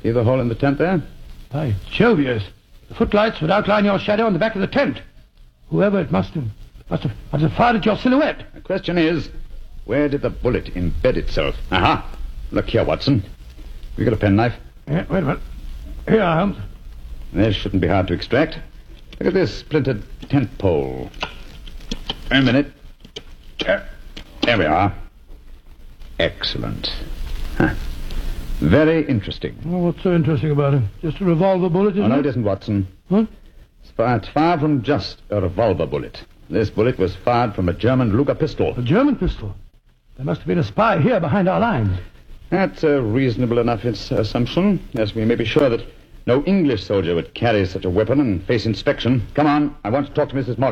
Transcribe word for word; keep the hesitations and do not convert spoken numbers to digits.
See the hole in the tent there? By Jove, yes. The footlights would outline your shadow on the back of the tent. Whoever it must have, must have, must have fired at your silhouette. The question is, where did the bullet embed itself? Aha! Look here, Watson. We got a penknife? Yeah, wait a minute. Here, Holmes. This shouldn't be hard to extract. Look at this splintered tent pole. Wait a minute. There, there we are. Excellent. Huh. Very interesting. Well, what's so interesting about it? Just a revolver bullet, isn't oh, no, it? it isn't, Watson. What? It's far, it's far from just a revolver bullet. This bullet was fired from a German Luger pistol. A German pistol? There must have been a spy here behind our lines. That's a reasonable enough assumption, as we may be sure that no English soldier would carry such a weapon and face inspection. Come on, I want to talk to Missus Morris.